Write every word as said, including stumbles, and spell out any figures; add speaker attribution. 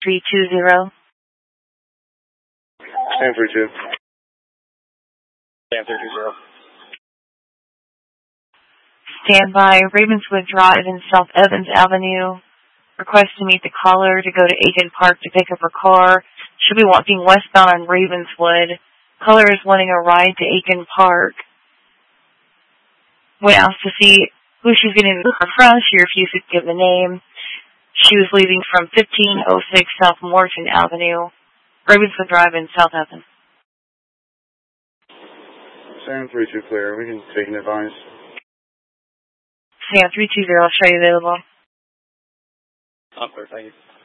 Speaker 1: three two zero.
Speaker 2: Sam three two.
Speaker 3: Sam three two zero.
Speaker 1: Stand by Ravenswood Drive in South Evans Avenue. Request to meet the caller to go to Aiken Park to pick up her car. She'll be walking westbound on Ravenswood. Caller is wanting a ride to Aiken Park. When asked to see who she's getting the car from, she refused to give the name. She was leaving from fifteen oh six South Morton Avenue, Ravenswood Drive in South Evans.
Speaker 2: Sam three two clear. We can take an advice.
Speaker 1: Sam three two zero, show you available.
Speaker 3: I'm clear, thank you.